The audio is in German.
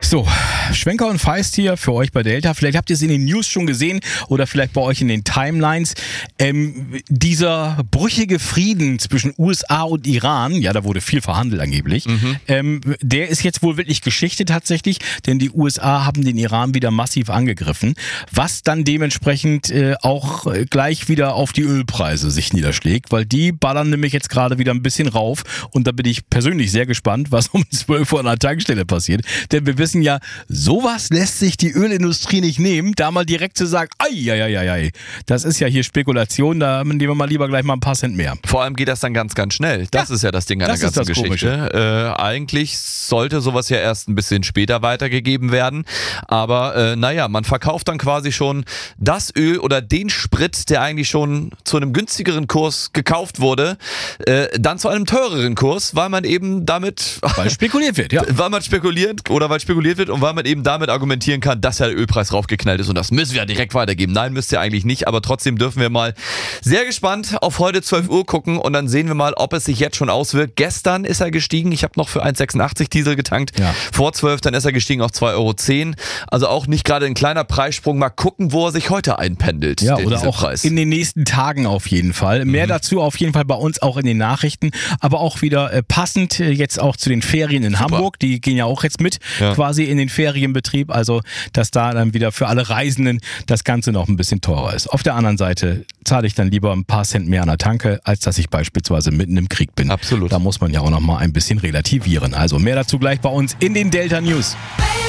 So, Schwenker und Feist hier für euch bei Delta. Vielleicht habt ihr es in den News schon gesehen oder vielleicht bei euch in den Timelines. Dieser brüchige Frieden zwischen USA und Iran, ja, da wurde viel verhandelt angeblich, der ist jetzt wohl wirklich Geschichte tatsächlich, denn die USA haben den Iran wieder massiv angegriffen, was dann dementsprechend auch gleich wieder auf die Ölpreise sich niederschlägt, weil die ballern nämlich jetzt gerade wieder ein bisschen rauf und da bin ich persönlich sehr gespannt, was um 12 Uhr an der Tankstelle passiert, denn wir wissen ja, sowas lässt sich die Ölindustrie nicht nehmen, da mal direkt zu sagen, ei, das ist ja hier Spekulation, da nehmen wir mal lieber gleich mal ein paar Cent mehr. Vor allem geht das dann ganz, ganz schnell. Das ist ja das Ding an der ganzen Geschichte. Eigentlich sollte sowas ja erst ein bisschen später weitergegeben werden, aber man verkauft dann quasi schon das Öl oder den Sprit, der eigentlich schon zu einem günstigeren Kurs gekauft wurde, dann zu einem teureren Kurs, weil man eben damit... Weil spekuliert wird, ja. Weil spekuliert wird und weil man eben damit argumentieren kann, dass ja der Ölpreis raufgeknallt ist und das müssen wir ja direkt weitergeben. Nein, müsst ihr eigentlich nicht, aber trotzdem dürfen wir mal sehr gespannt auf heute 12 Uhr gucken und dann sehen wir mal, ob es sich jetzt schon auswirkt. Gestern ist er gestiegen, ich habe noch für 1,86 Diesel getankt, vor 12, dann ist er gestiegen auf 2,10 €. Also auch nicht gerade ein kleiner Preissprung. Mal gucken, wo er sich heute einpendelt. Ja, oder auch Preis. In den nächsten Tagen auf jeden Fall. Mehr dazu auf jeden Fall bei uns auch in den Nachrichten, aber auch wieder passend jetzt auch zu den Ferien in Hamburg. Die gehen ja auch jetzt mit quasi in den Ferienbetrieb, also dass da dann wieder für alle Reisenden das Ganze noch ein bisschen teurer ist. Auf der anderen Seite zahle ich dann lieber ein paar Cent mehr an der Tanke, als dass ich beispielsweise mitten im Krieg bin. Absolut. Da muss man ja auch noch mal ein bisschen relativieren. Also mehr dazu gleich bei uns in den Delta News.